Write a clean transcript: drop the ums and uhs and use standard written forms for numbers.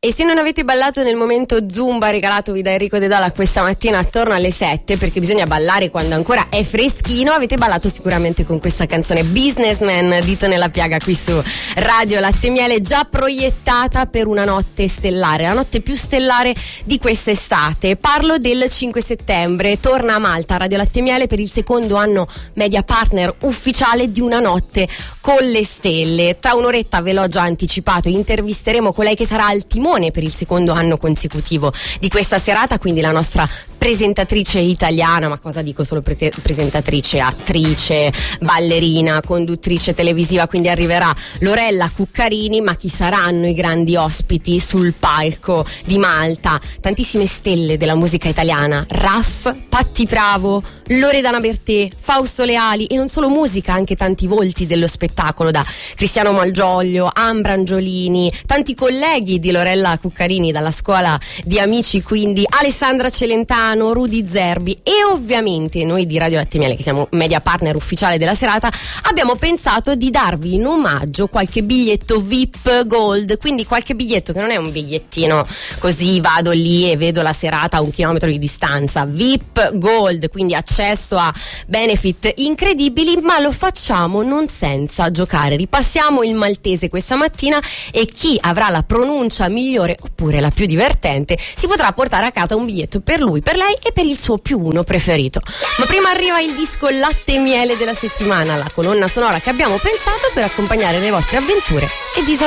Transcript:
E se non avete ballato nel momento Zumba regalatovi da Enrico De Dalla questa mattina attorno alle 7, perché bisogna ballare quando ancora è freschino, avete ballato sicuramente con questa canzone Businessman, Dito nella piaga, qui su Radio Latte Miele, già proiettata per una notte stellare, la notte più stellare di quest'estate. Parlo del 5 settembre, torna a Malta Radio Latte Miele per il secondo anno media partner ufficiale di Una notte con le stelle. Tra un'oretta, ve l'ho già anticipato, intervisteremo colei che sarà al timone per il secondo anno consecutivo di questa serata, quindi la nostra presentatrice italiana, ma cosa dico, solo presentatrice, attrice, ballerina, conduttrice televisiva, quindi arriverà Lorella Cuccarini. Ma chi saranno i grandi ospiti sul palco di Malta? Tantissime stelle della musica italiana: Raff, Patti Bravo, Loredana Bertè, Fausto Leali, e non solo musica, anche tanti volti dello spettacolo, da Cristiano Malgioglio, Ambra Angiolini, tanti colleghi di Lorella Cuccarini dalla scuola di Amici, quindi Alessandra Celentano, Rudy Zerbi, e ovviamente noi di Radio Latte Miele, che siamo media partner ufficiale della serata, abbiamo pensato di darvi in omaggio qualche biglietto VIP Gold, quindi qualche biglietto che non è un bigliettino così vado lì e vedo la serata a 1 chilometro di distanza, VIP Gold, quindi accesso a benefit incredibili, ma lo facciamo non senza giocare. Ripassiamo il maltese questa mattina e chi avrà la pronuncia migliore oppure la più divertente si potrà portare a casa un biglietto per lui, per lei e per il suo più uno preferito. Ma prima arriva il disco Latte e Miele della settimana, la colonna sonora che abbiamo pensato per accompagnare le vostre avventure e disavventure.